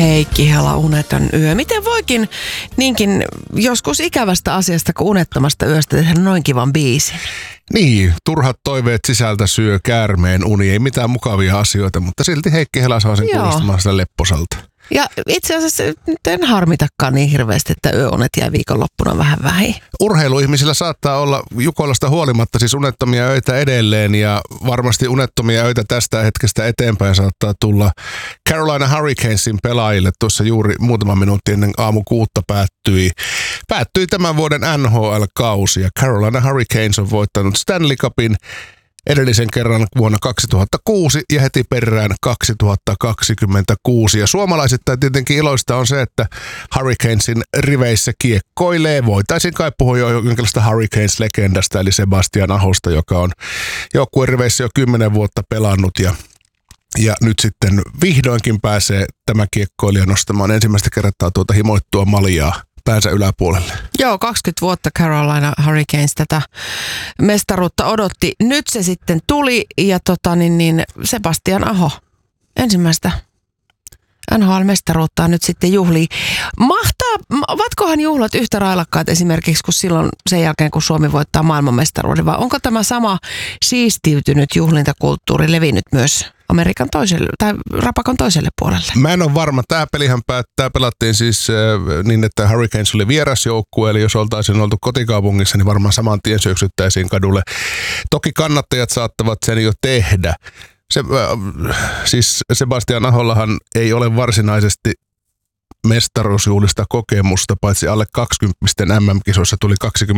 Heikki Hela, uneton yö. Miten voikin niinkin joskus ikävästä asiasta kuin unettomasta yöstä tehdä noin kivan biisin? Niin, turhat toiveet sisältä syö käärmeen uni. Ei mitään mukavia asioita, mutta silti Heikki Hela saa sen kuulostamaan sitä lepposalta. Ja itse asiassa nyt en harmitakaan niin hirveästi, että yöunet jäi viikonloppuna vähän vähin. Urheiluihmisillä saattaa olla Jukolasta huolimatta siis unettomia öitä edelleen ja varmasti unettomia öitä tästä hetkestä eteenpäin saattaa tulla Carolina Hurricanesin pelaajille. Tuossa juuri muutama minuutti ennen aamu 6 päättyi tämän vuoden NHL-kausi ja Carolina Hurricanes on voittanut Stanley Cupin edellisen kerran vuonna 2006 ja heti perään 2026. Ja suomalaisittain tietenkin iloista on se, että Hurricanesin riveissä kiekkoilee. Voitaisiin kai puhua jo jonkinlaista Hurricanes-legendasta, eli Sebastian Ahosta, joka on joukkueen riveissä jo 10 vuotta pelannut ja nyt sitten vihdoinkin pääsee tämä kiekkoilija nostamaan ensimmäistä kertaa tuota himoittua maljaa päänsä yläpuolelle. Joo, 20 vuotta Carolina Hurricanes tätä mestaruutta odotti. Nyt se sitten tuli ja Sebastian Aho ensimmäistä NHL-mestaruuttaa nyt sitten juhlii. Ovatkohan juhlat yhtä railakkaat esimerkiksi kuin silloin sen jälkeen, kun Suomi voittaa maailmanmestaruuden, vai onko tämä sama siistiytynyt juhlintakulttuuri levinnyt myös Amerikan toiselle tai rapakon toiselle puolelle? Mä en ole varma. Tämä pelihän pelattiin siis niin, että Hurricanes oli vierasjoukkue, eli jos oltaisiin oltu kotikaupungissa, niin varmaan saman tien syöksyttäisiin kadulle. Toki kannattajat saattavat sen jo tehdä. Siis Sebastian Ahollahan ei ole varsinaisesti mestaruusjuhlista kokemusta, paitsi alle 20 MM-kisoissa tuli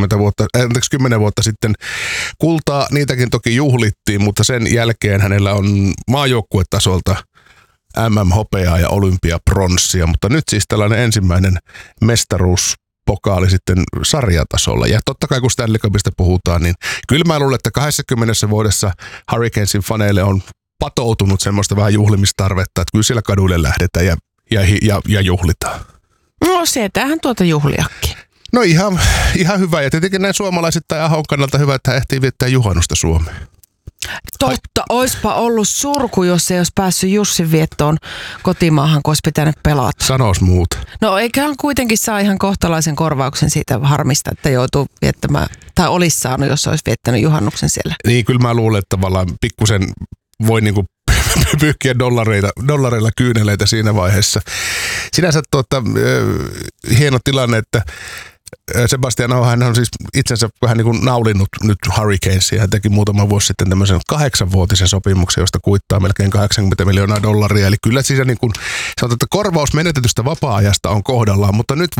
10 vuotta sitten kultaa. Niitäkin toki juhlittiin, mutta sen jälkeen hänellä on maajoukkuetasolta MM-hopeaa ja olympiapronssia, mutta nyt siis tällainen ensimmäinen mestaruuspokaali sitten sarjatasolla. Ja totta kai kun Stanley Cupista puhutaan, niin kyllä mä luulen, että 20 vuodessa Hurricanesin faneille on patoutunut semmoista vähän juhlimistarvetta, että kyllä siellä kaduille lähdetään ja juhlitaan. No sieltähän tuota juhliakin. No ihan hyvä ja tietenkin näin suomalaiset tai Ahon kannalta hyvä, että hän ehtii viettää juhannusta Suomeen. Totta, oispa ollut surku, jos ei olisi päässyt Jussin viettoon kotimaahan, kun olisi pitänyt pelata. Sanois muuta. No eiköhän kuitenkin saa ihan kohtalaisen korvauksen siitä harmista, että joutuu viettämään, tai olisi saanut, jos olisi viettänyt juhannuksen siellä. Niin, kyllä mä luulen, että tavallaan pikkusen voi niinku pyyhkiä dollareilla kyyneleitä siinä vaiheessa. Sinänsä hieno tilanne, että Sebastian Aho, hän on siis itsensä vähän niin kuin naulinut nyt Hurricanesia. Hän teki muutama vuosi sitten tämmöisen 8-vuotisen sopimuksen, josta kuittaa melkein $80 miljoonaa. Eli kyllä siis niin kuin sanotaan, että korvaus menetetystä vapaa-ajasta on kohdallaan, mutta nyt